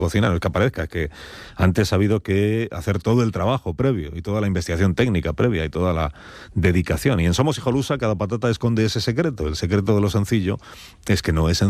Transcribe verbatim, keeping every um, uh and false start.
cocina no es que aparezca, es que antes ha habido que hacer todo el trabajo previo y toda la investigación técnica previa y toda la dedicación. Y en Somos Hijolusa cada patata esconde ese secreto. El secreto de lo sencillo es que no es sencillo.